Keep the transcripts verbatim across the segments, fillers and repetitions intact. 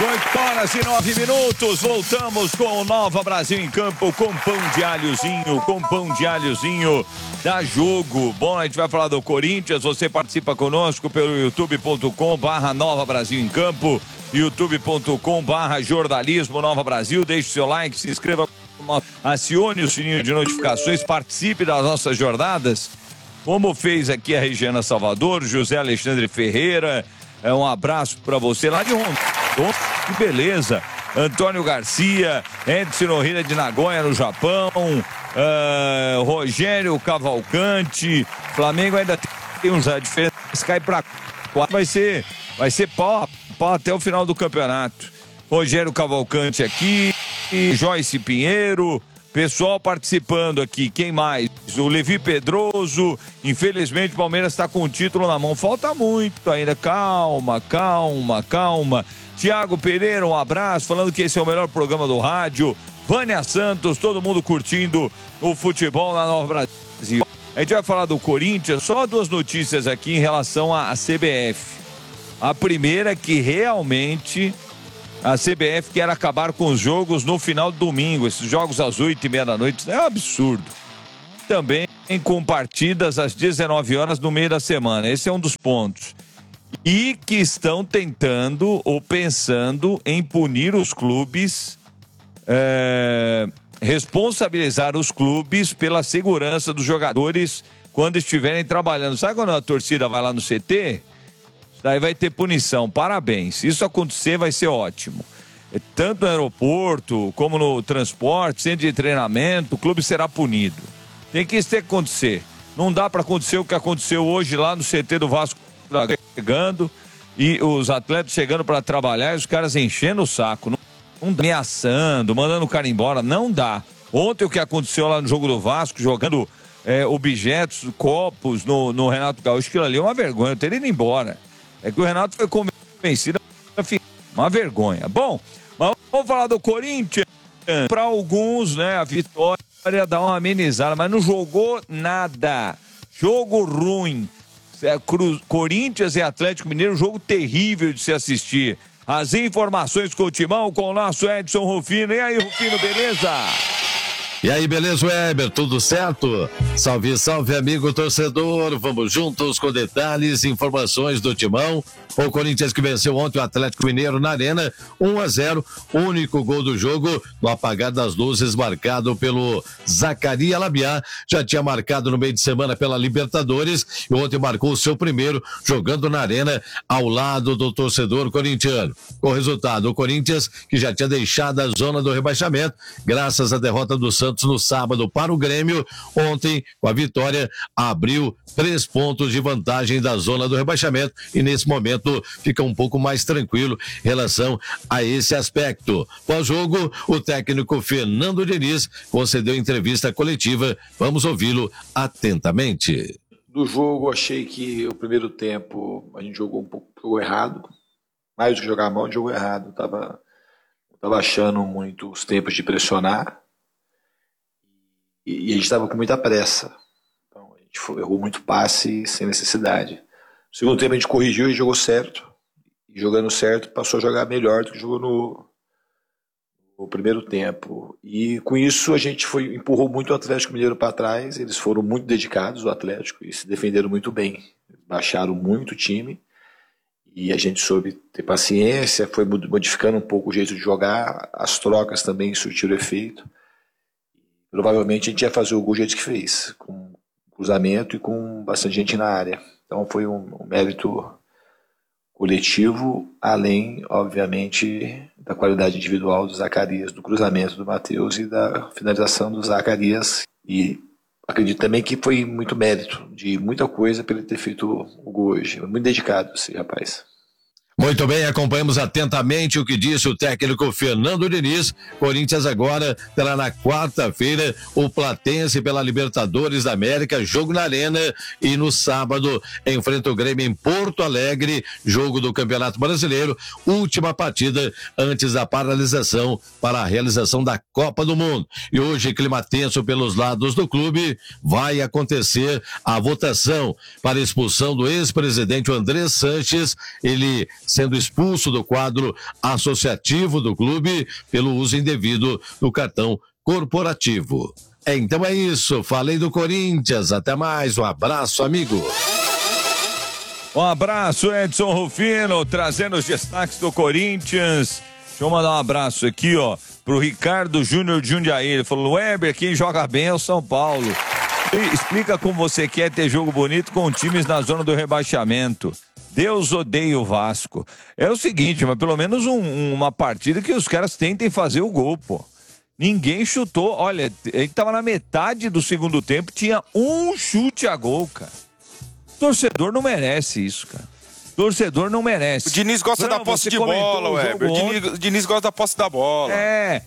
oito horas e nove minutos, voltamos com o Nova Brasil em Campo, com pão de alhozinho, com pão de alhozinho, dá jogo. Bom, a gente vai falar do Corinthians, você participa conosco pelo youtube ponto com barra Nova Brasil em Campo, youtube ponto com barra jornalismo Nova Brasil, deixe seu like, se inscreva, acione o sininho de notificações, participe das nossas jornadas, como fez aqui a Regiana Salvador, José Alexandre Ferreira, é um abraço para você lá de Rondônia. Que beleza, Antônio Garcia, Edson Norrida de Nagoya no Japão, uh, Rogério Cavalcante, Flamengo ainda tem uns, a diferença cai para quatro, vai ser, vai ser pau, pau até o final do campeonato. Rogério Cavalcante aqui, Joyce Pinheiro, pessoal participando aqui, quem mais? O Levi Pedroso, infelizmente o Palmeiras está com o título na mão, falta muito ainda, calma, calma, calma. Tiago Pereira, um abraço, falando que esse é o melhor programa do rádio. Vânia Santos, todo mundo curtindo o futebol na Nova Brasil. A gente vai falar do Corinthians, só duas notícias aqui em relação à C B F. A primeira é que realmente a C B F quer acabar com os jogos no final do domingo, esses jogos às oito e meia da noite, é um absurdo. Também com partidas às dezenove horas no meio da semana, esse é um dos pontos. E que estão tentando ou pensando em punir os clubes, é, responsabilizar os clubes pela segurança dos jogadores quando estiverem trabalhando. Sabe quando a torcida vai lá no C T? Daí vai ter punição, parabéns. Se isso acontecer, vai ser ótimo. Tanto no aeroporto, como no transporte, centro de treinamento, o clube será punido. Tem que isso ter que acontecer. Não dá para acontecer o que aconteceu hoje lá no C T do Vasco, chegando, e os atletas chegando para trabalhar e os caras enchendo o saco, não, não ameaçando, mandando o cara embora, não dá. Ontem o que aconteceu lá no jogo do Vasco, jogando é, objetos, copos no, no Renato Gaúcho, aquilo ali é uma vergonha, eu teria ido embora. É que o Renato foi convencido, uma vergonha. Bom, mas vamos falar do Corinthians. Para alguns, né, a vitória dá uma amenizada, mas não jogou nada. Jogo ruim. É, Cruz, Corinthians e Atlético Mineiro, um jogo terrível de se assistir. As informações com o Timão, com o nosso Edson Rufino. E aí, Rufino, beleza? E aí, beleza, Weber? Tudo certo? Salve, salve, amigo torcedor. Vamos juntos com detalhes e informações do Timão. O Corinthians que venceu ontem o Atlético Mineiro na Arena, um a zero. Único gol do jogo no apagar das luzes, marcado pelo Zacarias Labiá. Já tinha marcado no meio de semana pela Libertadores e ontem marcou o seu primeiro jogando na Arena ao lado do torcedor corintiano. Com o resultado, o Corinthians, que já tinha deixado a zona do rebaixamento, graças à derrota do Santos no sábado para o Grêmio, ontem, com a vitória, abriu três pontos de vantagem da zona do rebaixamento e nesse momento fica um pouco mais tranquilo em relação a esse aspecto. Pós-jogo, o técnico Fernando Diniz concedeu entrevista coletiva. Vamos ouvi-lo atentamente. Do jogo, achei que o primeiro tempo a gente jogou um pouco jogou errado, mais do que jogar mal, jogou errado. Tava, tava achando muito os tempos de pressionar e, e a gente estava com muita pressa. Então a gente foi, errou muito passe sem necessidade. No segundo tempo a gente corrigiu e jogou certo. E jogando certo, passou a jogar melhor do que jogou no, no primeiro tempo. E com isso a gente foi, empurrou muito o Atlético Mineiro para trás. Eles foram muito dedicados, o Atlético, e se defenderam muito bem. Baixaram muito o time. E a gente soube ter paciência, foi modificando um pouco o jeito de jogar. As trocas também surtiram efeito. Provavelmente a gente ia fazer o gol do jeito que fez, com cruzamento e com bastante gente na área. Então foi um, um mérito coletivo, além, obviamente, da qualidade individual do Zacarias, do cruzamento do Matheus e da finalização do Zacarias. E acredito também que foi muito mérito de muita coisa para ele ter feito o gol hoje. Muito dedicado esse rapaz. Muito bem, acompanhamos atentamente o que disse o técnico Fernando Diniz. Corinthians agora terá na quarta-feira o Platense pela Libertadores da América, jogo na Arena, e no sábado enfrenta o Grêmio em Porto Alegre, jogo do Campeonato Brasileiro, última partida antes da paralisação para a realização da Copa do Mundo. E hoje, clima tenso pelos lados do clube, vai acontecer a votação para a expulsão do ex-presidente André Sanches. Ele sendo expulso do quadro associativo do clube pelo uso indevido do cartão corporativo. Então é isso, falei do Corinthians, até mais, um abraço, amigo. Um abraço, Edson Rufino, trazendo os destaques do Corinthians. Deixa eu mandar um abraço aqui, ó, pro Ricardo Júnior de Jundiaí. Ele falou: Weber, quem joga bem é o São Paulo. E explica como você quer ter jogo bonito com times na zona do rebaixamento. Deus odeia o Vasco. É o seguinte, mas pelo menos um, uma partida que os caras tentem fazer o gol, pô. Ninguém chutou. Olha, ele tava na metade do segundo tempo, tinha um chute a gol, cara. Torcedor não merece isso, cara. Torcedor não merece. O Diniz gosta Fran, da posse de bola, Weber. O Diniz, o Diniz gosta da posse da bola. É.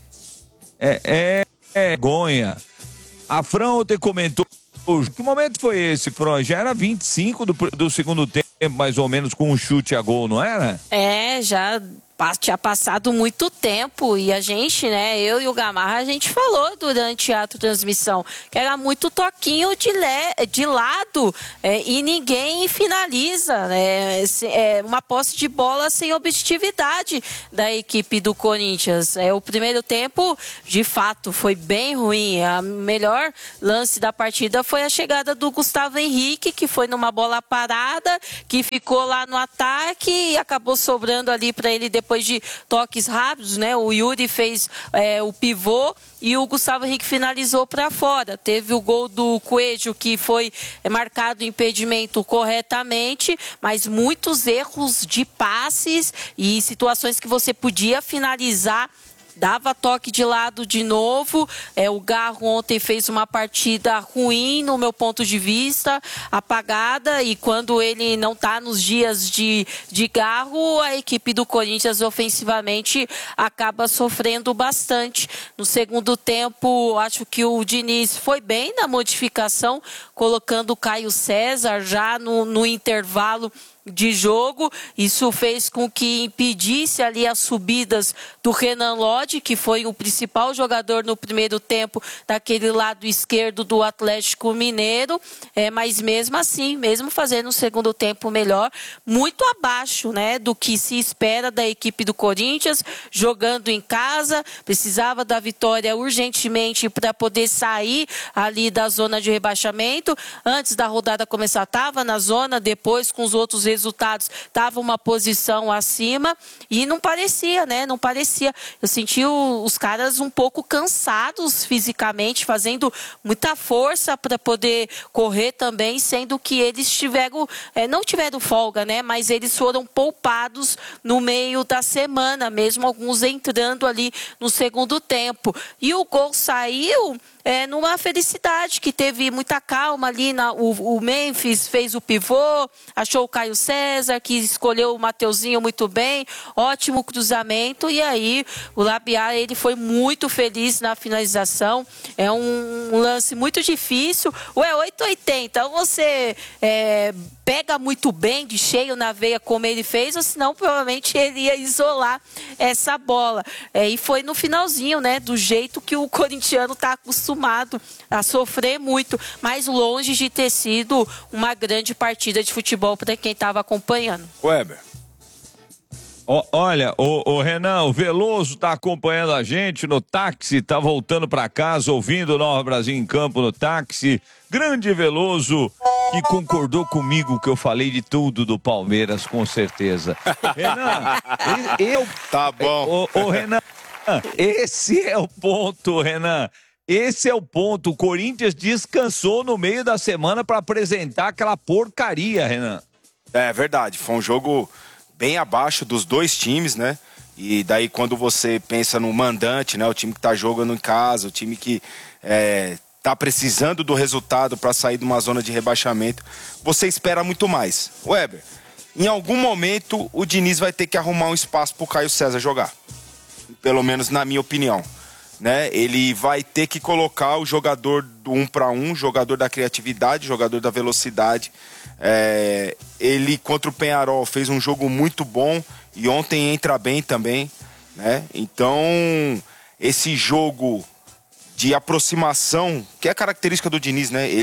É, é, é vergonha. A Fran ontem comentou. Que momento foi esse, Fran? Já era vinte e cinco do, do segundo tempo, mais ou menos, com um chute a gol, não era? É, já tinha passado muito tempo e a gente, né, eu e o Gamarra, a gente falou durante a transmissão que era muito toquinho de, le, de lado é, e ninguém finaliza, né, é uma posse de bola sem objetividade da equipe do Corinthians. É, o primeiro tempo, de fato, foi bem ruim. A melhor lance da partida foi a chegada do Gustavo Henrique, que foi numa bola parada, que ficou lá no ataque e acabou sobrando ali para ele depois Depois de toques rápidos, né? O Yuri fez é, o pivô e o Gustavo Henrique finalizou para fora. Teve o gol do Coelho, que foi marcado impedimento corretamente, mas muitos erros de passes e situações que você podia finalizar. Dava toque de lado de novo. É, o Garro ontem fez uma partida ruim, no meu ponto de vista, apagada. E quando ele não está nos dias de, de Garro, a equipe do Corinthians ofensivamente acaba sofrendo bastante. No segundo tempo, acho que o Diniz foi bem na modificação, colocando o Caio César já no, no intervalo de jogo. Isso fez com que impedisse ali as subidas do Renan Lodge, que foi o principal jogador no primeiro tempo daquele lado esquerdo do Atlético Mineiro, é, mas mesmo assim, mesmo fazendo um segundo tempo melhor, muito abaixo, né, do que se espera da equipe do Corinthians, jogando em casa, precisava da vitória urgentemente para poder sair ali da zona de rebaixamento. Antes da rodada começar, estava na zona, depois com os outros resultados estava uma posição acima e não parecia, né? Não parecia. Eu senti o, os caras um pouco cansados fisicamente, fazendo muita força para poder correr também, sendo que eles tiveram, é, não tiveram folga, né? Mas eles foram poupados no meio da semana, mesmo alguns entrando ali no segundo tempo. E o gol saiu É, numa felicidade, que teve muita calma ali, na, o, o Memphis fez o pivô, achou o Caio César, que escolheu o Mateuzinho muito bem, ótimo cruzamento, e aí o Labiar, ele foi muito feliz na finalização. É um, um lance muito difícil, ou é oito ou oitenta, ou você é, pega muito bem, de cheio na veia, como ele fez, ou senão provavelmente ele ia isolar essa bola. É, e foi no finalzinho, né, do jeito que o corintiano está acostumado a sofrer muito, mas longe de ter sido uma grande partida de futebol para quem estava acompanhando. Weber. O, olha, o, o Renan, o Veloso tá acompanhando a gente no táxi, tá voltando para casa, ouvindo o Nova Brasil em Campo no táxi. Grande Veloso, que concordou comigo que eu falei de tudo do Palmeiras, com certeza. Renan, eu... Tá bom. O, o Renan, esse é o ponto, Renan. Esse é o ponto. O Corinthians descansou no meio da semana para apresentar aquela porcaria, Renan. É verdade. Foi um jogo bem abaixo dos dois times, né? E daí quando você pensa no mandante, né? O time que tá jogando em casa, o time que é, tá precisando do resultado para sair de uma zona de rebaixamento, você espera muito mais. Weber, em algum momento o Diniz vai ter que arrumar um espaço pro Caio César jogar. Pelo menos na minha opinião. Né? Ele vai ter que colocar o jogador do um para um, jogador da criatividade, jogador da velocidade. É, ele contra o Peñarol fez um jogo muito bom e ontem entra bem também, né? Então esse jogo de aproximação, que é a característica do Diniz, né? Ele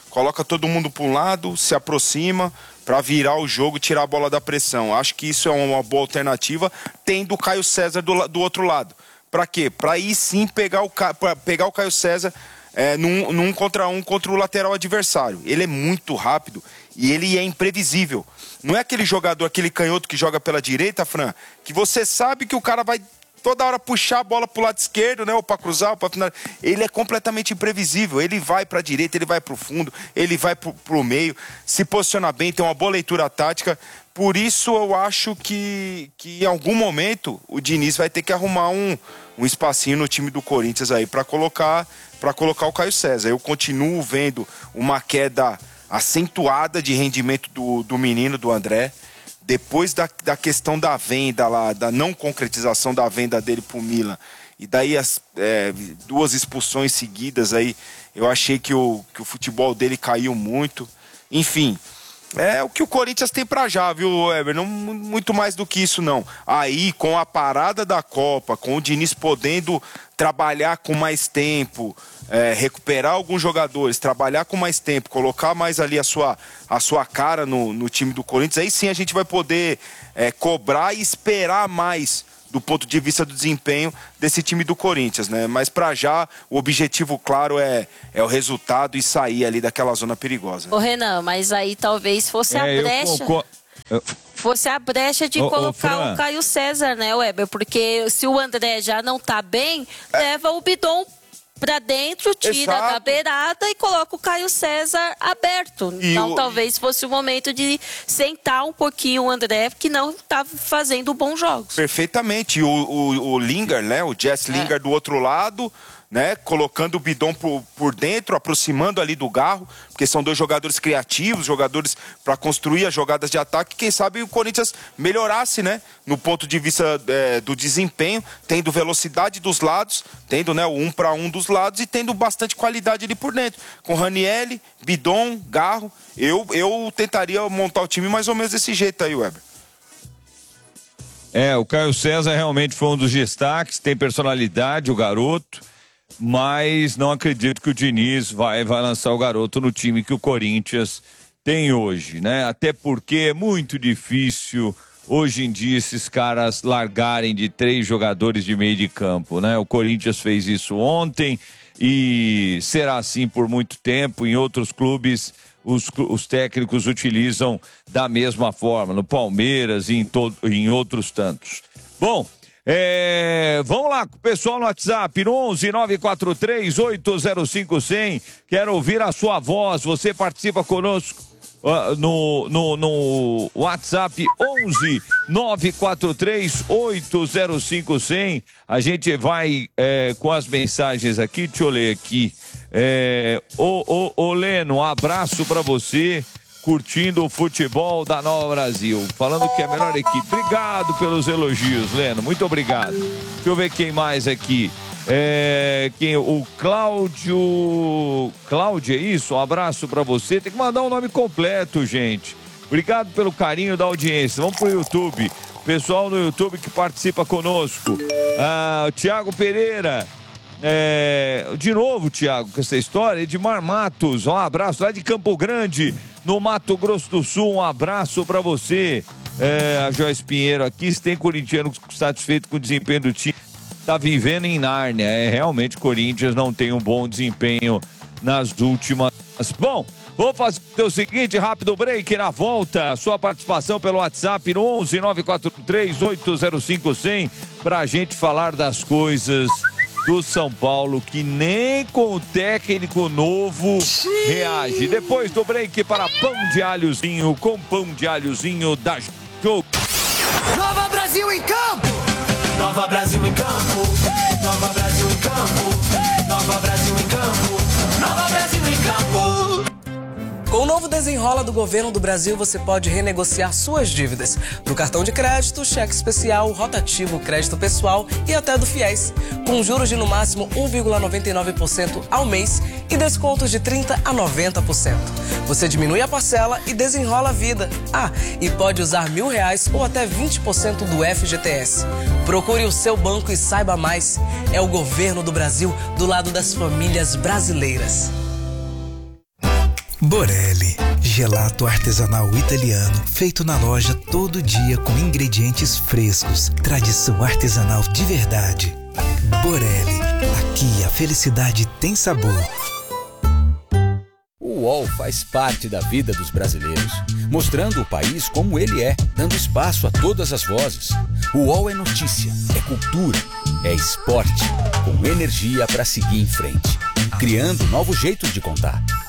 coloca todo mundo para um lado, se aproxima para virar o jogo e tirar a bola da pressão. Acho que isso é uma boa alternativa, tendo o Caio César do, do outro lado. Para quê? Para aí sim pegar o, pegar o Caio César é, num, num contra um contra o lateral adversário. Ele é muito rápido e ele é imprevisível. Não é aquele jogador, aquele canhoto que joga pela direita, Fran, que você sabe que o cara vai toda hora puxar a bola pro lado esquerdo, né, ou para cruzar, ou para final. Ele é completamente imprevisível. Ele vai para a direita, ele vai para o fundo, ele vai para o meio, se posiciona bem, tem uma boa leitura tática. Por isso eu acho que, que em algum momento o Diniz vai ter que arrumar um, um espacinho no time do Corinthians aí para colocar, para colocar o Caio César. Eu continuo vendo uma queda acentuada de rendimento do, do menino, do André. Depois da, da questão da venda lá, da não concretização da venda dele pro Milan, e daí as é, duas expulsões seguidas aí, eu achei que o, que o futebol dele caiu muito. Enfim, é o que o Corinthians tem pra já, viu, Weber? Não muito mais do que isso, não. Aí, com a parada da Copa, com o Diniz podendo trabalhar com mais tempo, é, recuperar alguns jogadores, trabalhar com mais tempo, colocar mais ali a sua, a sua cara no, no time do Corinthians, aí sim a gente vai poder é, cobrar e esperar mais do ponto de vista do desempenho desse time do Corinthians, né? Mas para já o objetivo claro é, é o resultado e sair ali daquela zona perigosa. Ô Renan, mas aí talvez fosse é, a brecha... Eu... Eu... Fosse a brecha de ô, colocar ô, o Caio César, né, Weber? Porque se o André já não tá bem, é. leva o Bidon pra dentro, tira Exato. da beirada e coloca o Caio César aberto. E então o... talvez fosse o momento de sentar um pouquinho o André, que não estava fazendo bons jogos. Perfeitamente. O, o, o Lingard, né? O Jess Lingard é. do outro lado, né? Colocando o Bidon por, por dentro, aproximando ali do Garro, porque são dois jogadores criativos, jogadores para construir as jogadas de ataque. Quem sabe o Corinthians melhorasse, né? No ponto de vista é, do desempenho, tendo velocidade dos lados, tendo, né, o um para um dos lados e tendo bastante qualidade ali por dentro. Com Ranieri, Bidon, Garro, eu, eu tentaria montar o time mais ou menos desse jeito aí, Weber. É, o Caio César realmente foi um dos destaques, tem personalidade, o garoto. Mas não acredito que o Diniz vai, vai lançar o garoto no time que o Corinthians tem hoje, né? Até porque é muito difícil hoje em dia esses caras largarem de três jogadores de meio de campo, né? O Corinthians fez isso ontem e será assim por muito tempo. Em outros clubes os, os técnicos utilizam da mesma forma, no Palmeiras e em, to, em outros tantos. Bom, É, vamos lá, pessoal no WhatsApp, no onze nove quatro três oito zero cinco zero zero. Quero ouvir a sua voz. Você participa conosco uh, no, no, no WhatsApp onze nove quatro três oito zero cinco zero zero. A gente vai é, com as mensagens aqui. Deixa eu ler aqui. É, ô, ô, ô Leno, um abraço pra você. Curtindo o futebol da Nova Brasil, falando que é a melhor equipe. Obrigado pelos elogios, Leno, muito obrigado. Deixa eu ver quem mais aqui. É, quem, o Cláudio, Cláudio, é isso? Um abraço pra você. Tem que mandar o nome completo, gente. Obrigado pelo carinho da audiência. Vamos pro YouTube. Pessoal no YouTube que participa conosco. Ah, o Thiago Pereira. É, de novo, Thiago, com essa história. Edmar Matos, um abraço lá de Campo Grande, no Mato Grosso do Sul. Um abraço pra você. É, a Joyce Pinheiro aqui. Se tem corintiano satisfeito com o desempenho do time, tá vivendo em Nárnia. É, realmente, Corinthians não tem um bom desempenho nas últimas. Bom, vou fazer o seguinte, rápido break. Na volta, sua participação pelo WhatsApp no onze nove quatro três oito zero cinco zero zero pra gente falar das coisas do São Paulo, que nem com o técnico novo reage. Depois do break para Pão de Alhozinho, com Pão de Alhozinho da Jogo. Nova Brasil em campo! Nova Brasil em campo! Nova Brasil em campo! Nova Brasil em campo! Nova Brasil em campo! Com o novo Desenrola do Governo do Brasil, você pode renegociar suas dívidas do cartão de crédito, cheque especial, rotativo, crédito pessoal e até do FIES, com juros de no máximo um vírgula noventa e nove por cento ao mês e descontos de trinta por cento a noventa por cento. Você diminui a parcela e desenrola a vida. Ah, e pode usar mil reais ou até vinte por cento do F G T S. Procure o seu banco e saiba mais. É o Governo do Brasil do lado das famílias brasileiras. Borelli, gelato artesanal italiano, feito na loja todo dia com ingredientes frescos, tradição artesanal de verdade. Borelli, aqui a felicidade tem sabor. O U O L faz parte da vida dos brasileiros, mostrando o país como ele é, dando espaço a todas as vozes. O U O L é notícia, é cultura, é esporte, com energia para seguir em frente, criando novos jeitos de contar.